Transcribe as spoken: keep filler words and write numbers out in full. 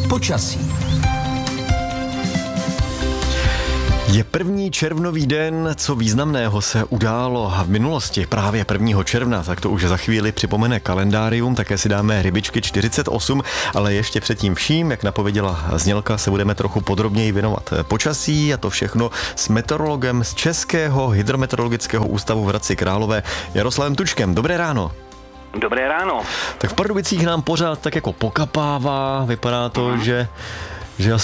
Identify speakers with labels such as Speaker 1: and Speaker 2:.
Speaker 1: Počasí.
Speaker 2: Je první červnový den, co významného se událo v minulosti, právě prvního června, tak to už za chvíli připomene kalendárium, také si dáme rybičky čtyřicet osm, ale ještě předtím vším, jak napověděla znělka, se budeme trochu podrobněji věnovat počasí a to všechno s meteorologem z Českého hydrometeorologického ústavu v Hradci Králové Jaroslavem Tučkem. Dobré ráno.
Speaker 3: Dobré ráno.
Speaker 2: Tak v Pardubicích nám pořád tak jako pokapává, vypadá to, mm. že, že